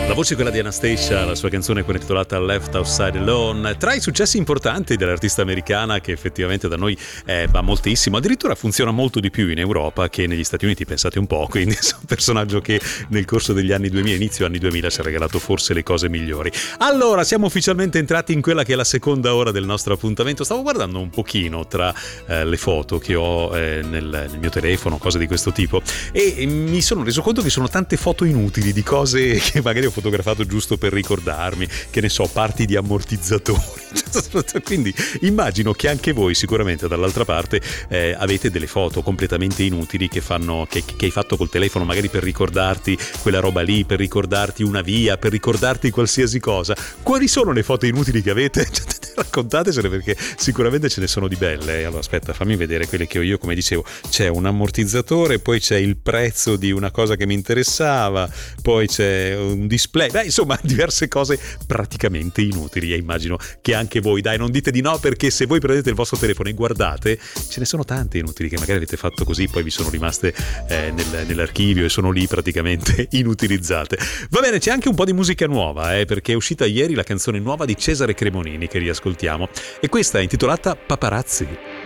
La voce è quella di Anastacia, la sua canzone quella intitolata Left Outside Alone, tra i successi importanti dell'artista americana che effettivamente da noi va moltissimo, addirittura funziona molto di più in Europa che negli Stati Uniti, pensate un po', quindi è un personaggio che nel corso degli anni 2000, inizio anni 2000, ci ha regalato forse le cose migliori. Allora, siamo ufficialmente entrati in quella che è la seconda ora del nostro appuntamento. Stavo guardando un pochino tra le foto che ho nel mio telefono, cose di questo tipo, e mi sono reso conto che sono tante foto inutili di cose che magari ho fotografato giusto per ricordarmi, che ne so, parti di ammortizzatori. Quindi immagino che anche voi sicuramente dall'altra parte avete delle foto completamente inutili che hai fatto col telefono, magari per ricordarti quella roba lì, per ricordarti una via, per ricordarti qualsiasi cosa. Quali sono le foto inutili che avete? Raccontatecene, perché sicuramente ce ne sono di belle. Allora aspetta, fammi vedere quelle che ho io. Come dicevo, c'è un ammortizzatore, poi c'è il prezzo di una cosa che mi interessava, poi c'è un display, insomma diverse cose praticamente inutili, e immagino che anche voi, dai, non dite di no, perché se voi prendete il vostro telefono e guardate, ce ne sono tante inutili che magari avete fatto così, poi vi sono rimaste nell'archivio e sono lì praticamente inutilizzate. Va bene, c'è anche un po' di musica nuova, perché è uscita ieri la canzone nuova di Cesare Cremonini che riascoltiamo, e questa è intitolata Paparazzi.